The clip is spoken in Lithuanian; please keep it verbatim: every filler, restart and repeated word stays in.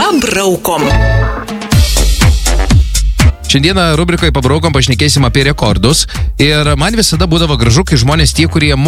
Pabraukom. Šiandieną rubrikoje Pabraukom pašnekėsim apie rekordus. Ir man visada būdavo gražu, kai žmonės tie, kurie